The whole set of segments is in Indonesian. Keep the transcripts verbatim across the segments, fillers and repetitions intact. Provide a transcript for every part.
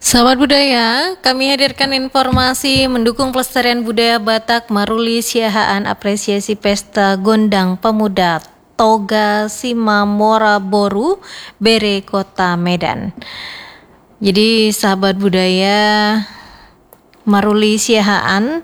Sahabat budaya, kami hadirkan informasi mendukung pelestarian budaya Batak Maruli Siahaan apresiasi Pesta Gondang Pemuda Toga Simamora Boru Bere Kota Medan. Jadi sahabat budaya Maruli Siahaan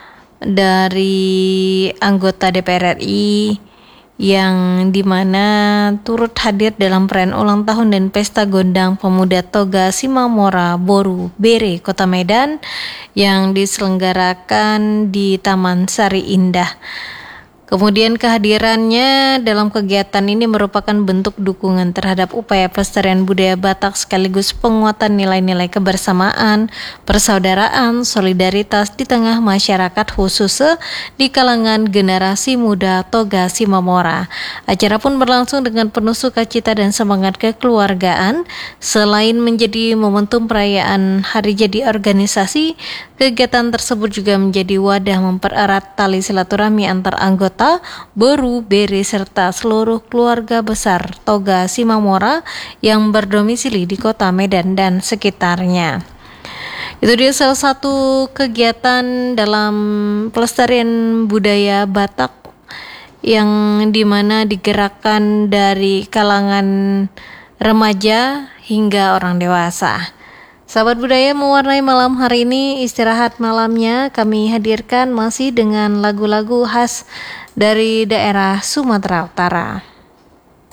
dari anggota D P R R I yang dimana turut hadir dalam perayaan ulang tahun dan pesta gondang pemuda Toga Simamora Boru Bere Kota Medan yang diselenggarakan di Taman Sari Indah. Kemudian kehadirannya dalam kegiatan ini merupakan bentuk dukungan terhadap upaya pelestarian budaya Batak sekaligus penguatan nilai-nilai kebersamaan, persaudaraan, solidaritas di tengah masyarakat khususnya di kalangan generasi muda Toga Simamora. Acara pun berlangsung dengan penuh sukacita dan semangat kekeluargaan. Selain menjadi momentum perayaan hari jadi organisasi, kegiatan tersebut juga menjadi wadah mempererat tali silaturahmi antar anggota Boru Bere serta seluruh keluarga besar Toga Simamora yang berdomisili di Kota Medan dan sekitarnya. Itu dia salah satu kegiatan dalam pelestarian budaya Batak yang dimana digerakkan dari kalangan remaja hingga orang dewasa. Sahabat budaya, mewarnai malam hari ini, istirahat malamnya kami hadirkan masih dengan lagu-lagu khas dari daerah Sumatera Utara.